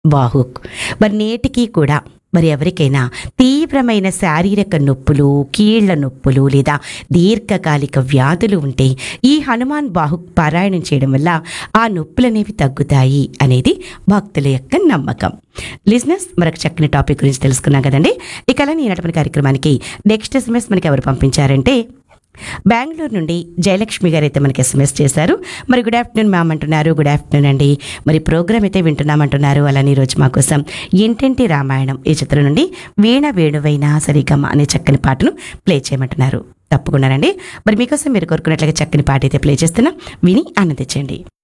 బాహుక్. మరి నేటికి కూడా మరి ఎవరికైనా తీవ్రమైన శారీరక నొప్పులు, కీళ్ల నొప్పులు లేదా దీర్ఘకాలిక వ్యాధులు ఉంటే ఈ హనుమాన్ బాహుక్ పారాయణం చేయడం వల్ల ఆ నొప్పులనేవి తగ్గుతాయి అనేది భక్తుల యొక్క నమ్మకం. లిజనర్స్, మరొక చక్కని టాపిక్ గురించి తెలుసుకున్నాం కదండి. ఇక అలానే ఈనాటి కార్యక్రమానికి నెక్స్ట్ ఎస్ఎంఎస్ మనకి ఎవరు పంపించారంటే బెంగళూరు నుండి జయలక్ష్మి గారు అయితే మనకి ఎస్ఎంఎస్ చేశారు. మరి గుడ్ ఆఫ్టర్నూన్ మ్యామ్ అంటున్నారు. గుడ్ ఆఫ్టర్నూన్ అండి. మరి ప్రోగ్రామ్ అయితే వింటున్నామంటున్నారు. అలానే ఈరోజు మా కోసం ఇంటింటి రామాయణం ఈ చిత్రం నుండి వీణ వేణువైన సరిగమ అనే చక్కని పాటను ప్లే చేయమంటున్నారు. తప్పకుండానండి. మరి మీకోసం మీరు కోరుకున్నట్లుగా చక్కని పాట అయితే ప్లే చేస్తున్నాం, విని ఆనందించండి.